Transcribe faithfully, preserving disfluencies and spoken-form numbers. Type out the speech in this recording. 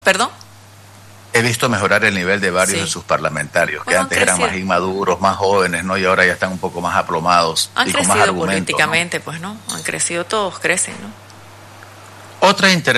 ¿Perdón? He visto mejorar el nivel de varios Sí. de sus parlamentarios, que Bueno, han antes eran más crecido. inmaduros, más jóvenes, ¿no? Y ahora ya están un poco más aplomados Han y con más crecido argumentos, ¿no? políticamente, pues, ¿no? Han crecido, todos crecen, ¿no? Otra intervención